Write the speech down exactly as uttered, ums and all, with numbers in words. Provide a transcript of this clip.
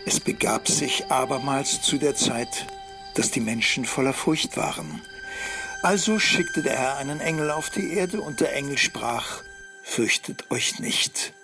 Es begab sich abermals zu der Zeit, dass die Menschen voller Furcht waren. Also schickte der Herr einen Engel auf die Erde, und der Engel sprach: Fürchtet euch nicht.